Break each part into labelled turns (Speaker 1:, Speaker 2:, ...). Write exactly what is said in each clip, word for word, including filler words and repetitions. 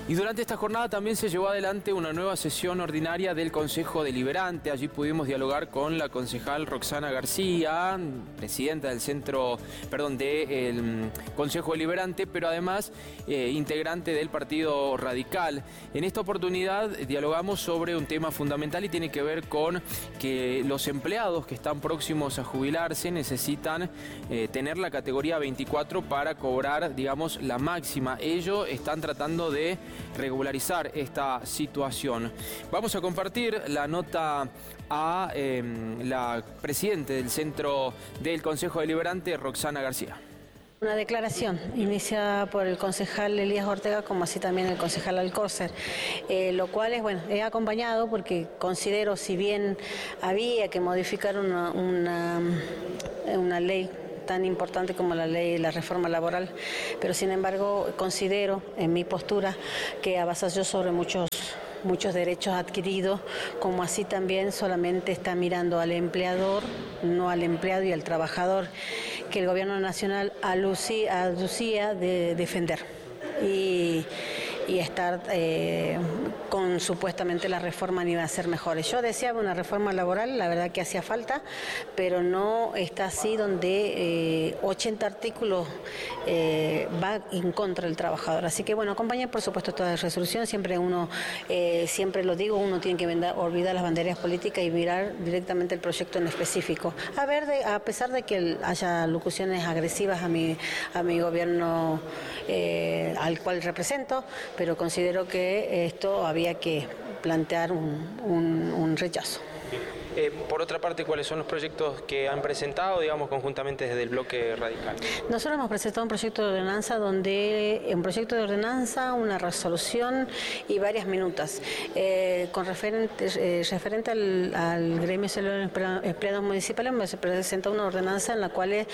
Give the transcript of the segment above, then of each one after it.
Speaker 1: Y durante esta jornada también se llevó adelante una nueva sesión ordinaria del Consejo Deliberante. Allí pudimos dialogar con la concejal Roxana García, presidenta del centro, perdón, del Consejo Deliberante, pero además eh, integrante del Partido Radical. En esta oportunidad dialogamos sobre un tema fundamental y tiene que ver con que los empleados que están próximos a jubilarse necesitan eh, tener la categoría veinticuatro para cobrar, digamos, la máxima. Ellos están tratando de regularizar esta situación. Vamos a compartir la nota a eh, la presidenta del centro del Consejo Deliberante, Roxana García.
Speaker 2: Una declaración iniciada por el concejal Elías Ortega, como así también el concejal Alcórcer, eh, lo cual es, bueno, he acompañado porque considero, si bien había que modificar una, una, una ley tan importante como la ley de la reforma laboral, pero sin embargo considero en mi postura que avasalló sobre muchos muchos derechos adquiridos, como así también solamente está mirando al empleador, no al empleado y al trabajador, que el gobierno nacional alucía, aducía de defender y, y estar eh, con supuestamente la reforma iba a ser mejores. Yo deseaba una reforma laboral, la verdad que hacía falta, pero no está así donde eh, ochenta artículos eh, va en contra del trabajador. Así que bueno, acompañé por supuesto toda la resolución, siempre uno, eh, siempre lo digo, uno tiene que vender, olvidar las banderas políticas y mirar directamente el proyecto en específico. A ver, de, a pesar de que haya locuciones agresivas a mi, a mi gobierno eh, al cual represento, pero considero que esto había que plantear un, un, un rechazo.
Speaker 1: Eh, por otra parte, ¿cuáles son los proyectos que han presentado, digamos, conjuntamente desde el bloque radical?
Speaker 2: Nosotros hemos presentado un proyecto de ordenanza donde, un proyecto de ordenanza, una resolución y varias minutas. Eh, con referente, eh, referente al, al gremio de empleados municipales, hemos presentado una ordenanza en la cual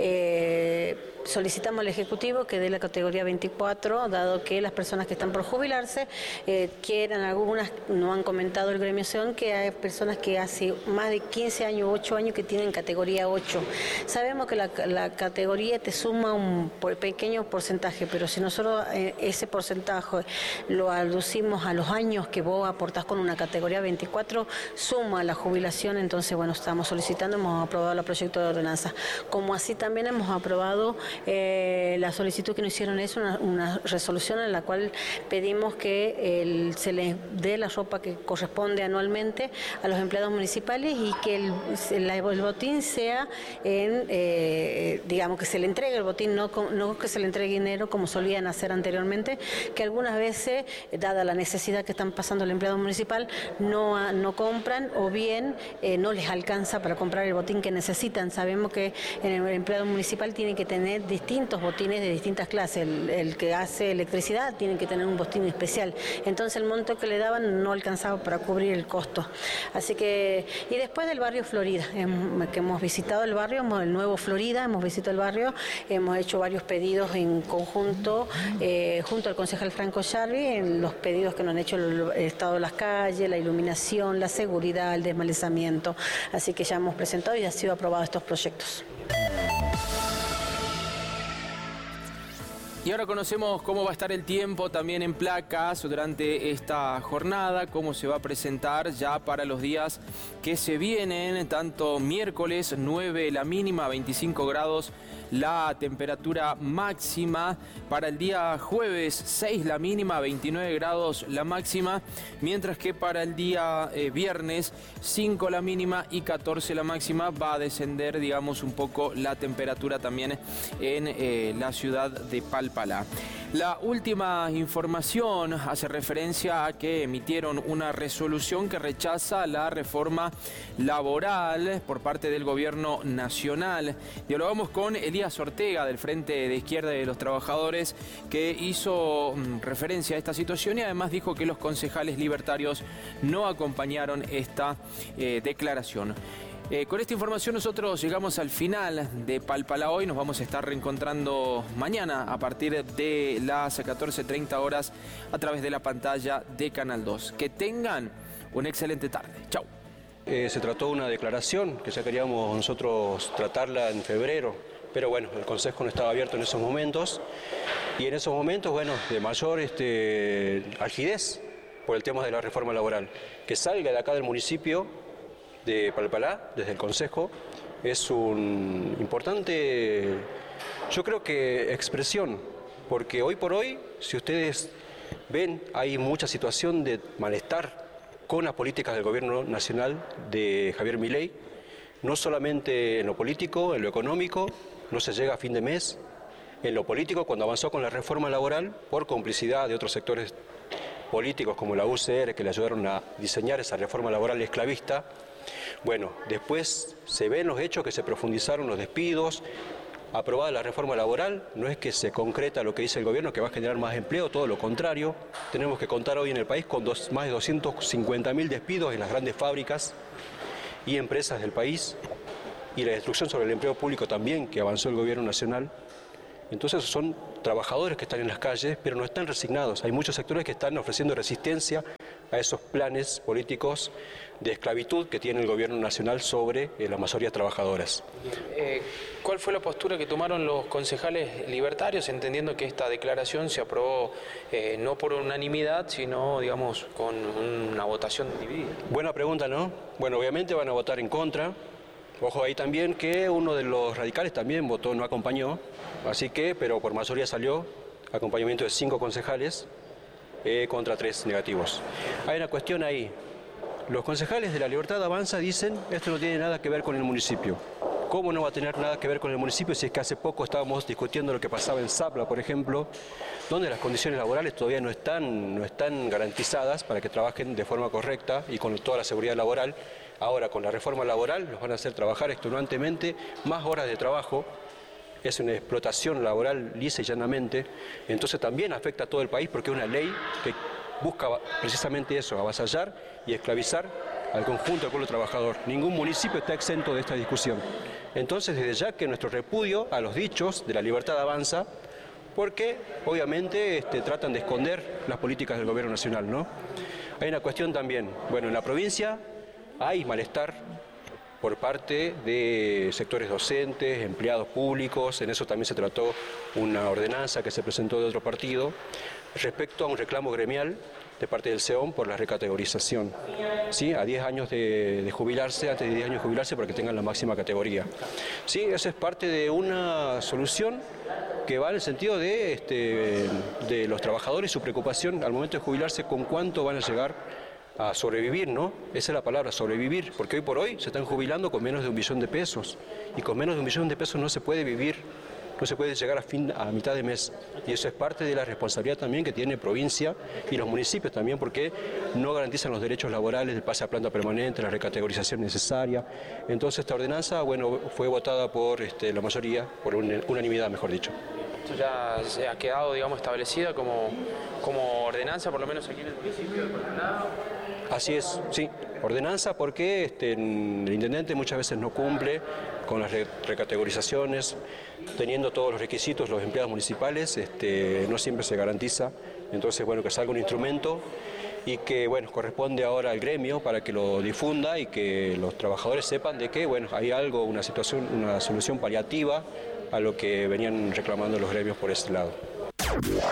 Speaker 2: eh, solicitamos al Ejecutivo que dé la categoría veinticuatro, dado que las personas que están por jubilarse eh, quieran, algunas no han comentado el gremio SEON, que hay personas que hace más de quince años, ocho años que tienen categoría ocho. Sabemos que la, la categoría te suma un pequeño porcentaje, pero si nosotros eh, ese porcentaje lo aducimos a los años que vos aportás con una categoría veinticuatro, suma la jubilación. Entonces, bueno, estamos solicitando, hemos aprobado el proyecto de ordenanza. Como así también hemos aprobado eh, la solicitud que nos hicieron, es una, una resolución en la cual pedimos que el, se les dé la ropa que corresponde anualmente a los empleados municipales y que el, el, el botín sea en, eh, digamos, que se le entregue el botín, no, no que se le entregue dinero como solían hacer anteriormente, que algunas veces, dada la necesidad que están pasando el empleado municipal, no, no compran o bien eh, no les alcanza para comprar el botín que necesitan. Sabemos que el empleado municipal tiene que tener distintos botines de distintas clases. El, el que hace electricidad tiene que tener un botín especial. Entonces el monto que le daban no alcanzaba para cubrir el costo. Así que, y después del barrio Florida, que hemos visitado el barrio, el nuevo Florida, hemos visitado el barrio, hemos hecho varios pedidos en conjunto, eh, junto al concejal Franco Charri, en los pedidos que nos han hecho el estado de las calles, la iluminación, la seguridad, el desmalezamiento. Así que ya hemos presentado y ha sido aprobado estos proyectos.
Speaker 1: Y ahora conocemos cómo va a estar el tiempo también en placas durante esta jornada, cómo se va a presentar ya para los días que se vienen, tanto miércoles nueve la mínima, veinticinco grados la temperatura máxima, para el día jueves seis la mínima, veintinueve grados la máxima, mientras que para el día eh, viernes cinco la mínima y catorce la máxima. Va a descender, digamos, un poco la temperatura también en eh, la ciudad de Palpalá. La última información hace referencia a que emitieron una resolución que rechaza la reforma laboral por parte del gobierno nacional. Dialogamos con Elías Ortega del Frente de Izquierda de los Trabajadores, que hizo referencia a esta situación y además dijo que los concejales libertarios no acompañaron esta eh, declaración. Eh, con esta información nosotros llegamos al final de Palpalá Hoy. Nos vamos a estar reencontrando mañana a partir de las catorce treinta horas a través de la pantalla de Canal dos. Que tengan una excelente tarde. Chau.
Speaker 3: Eh, se trató de una declaración que ya queríamos nosotros tratarla en febrero, pero bueno, el Consejo no estaba abierto en esos momentos. y en esos momentos, bueno, de mayor este, algidez por el tema de la reforma laboral. Que salga de acá del municipio de Palpalá, desde el Consejo, es un importante, yo creo que expresión, porque hoy por hoy, si ustedes ven, hay mucha situación de malestar con las políticas del gobierno nacional de Javier Milei, no solamente en lo político, en lo económico, no se llega a fin de mes, en lo político, cuando avanzó con la reforma laboral, por complicidad de otros sectores políticos como la U C R, que le ayudaron a diseñar esa reforma laboral esclavista. Bueno, después se ven los hechos que se profundizaron los despidos. Aprobada la reforma laboral, no es que se concreta lo que dice el gobierno, que va a generar más empleo, todo lo contrario. Tenemos que contar hoy en el país con dos, más de doscientos cincuenta mil despidos en las grandes fábricas y empresas del país, y la destrucción sobre el empleo público también, que avanzó el gobierno nacional. Entonces son trabajadores que están en las calles, pero no están resignados. Hay muchos sectores que están ofreciendo resistencia a esos planes políticos de esclavitud que tiene el gobierno nacional sobre eh, las mayorías trabajadoras.
Speaker 1: Eh, ¿Cuál fue la postura que tomaron los concejales libertarios, entendiendo que esta declaración se aprobó eh, no por unanimidad, sino, digamos, con una votación dividida?
Speaker 3: Buena pregunta, ¿no? Bueno, obviamente van a votar en contra. Ojo ahí también que uno de los radicales también votó, no acompañó, así que, pero por mayoría salió, acompañamiento de cinco concejales eh, contra tres negativos. Hay una cuestión ahí. Los concejales de La Libertad Avanza dicen, esto no tiene nada que ver con el municipio. ¿Cómo no va a tener nada que ver con el municipio si es que hace poco estábamos discutiendo lo que pasaba en Zapla, por ejemplo, donde las condiciones laborales todavía no están, no están garantizadas para que trabajen de forma correcta y con toda la seguridad laboral? Ahora, con la reforma laboral, los van a hacer trabajar extenuantemente, más horas de trabajo, es una explotación laboral lisa y llanamente, entonces también afecta a todo el país porque es una ley que busca precisamente eso, avasallar y esclavizar al conjunto del pueblo trabajador. Ningún municipio está exento de esta discusión. Entonces, desde ya que nuestro repudio a los dichos de La Libertad Avanza, porque obviamente este, tratan de esconder las políticas del gobierno nacional, ¿no? Hay una cuestión también, bueno, en la provincia hay malestar por parte de sectores docentes, empleados públicos, en eso también se trató una ordenanza que se presentó de otro partido, respecto a un reclamo gremial de parte del C E O M por la recategorización, ¿sí? A diez años de, de jubilarse, antes de diez años de jubilarse para que tengan la máxima categoría. Sí, esa es parte de una solución que va en el sentido de, este, de los trabajadores y su preocupación al momento de jubilarse con cuánto van a llegar a sobrevivir, ¿no? Esa es la palabra, sobrevivir, porque hoy por hoy se están jubilando con menos de un billón de pesos y con menos de un billón de pesos no se puede vivir, no se puede llegar a, fin, a mitad de mes, y eso es parte de la responsabilidad también que tiene provincia y los municipios también, porque no garantizan los derechos laborales, el pase a planta permanente, la recategorización necesaria. Entonces esta ordenanza, bueno, fue votada por este, la mayoría, por un, unanimidad, mejor dicho.
Speaker 1: Esto ya se ha quedado, digamos, establecida como, como ordenanza, por lo menos aquí en el municipio de Palpalá.
Speaker 3: Así es, sí, ordenanza porque este, el intendente muchas veces no cumple con las re recategorizaciones, teniendo todos los requisitos, los empleados municipales, este, no siempre se garantiza, entonces bueno, que salga un instrumento y que bueno, corresponde ahora al gremio para que lo difunda y que los trabajadores sepan de que bueno, hay algo, una situación, una solución paliativa a lo que venían reclamando los gremios por ese lado.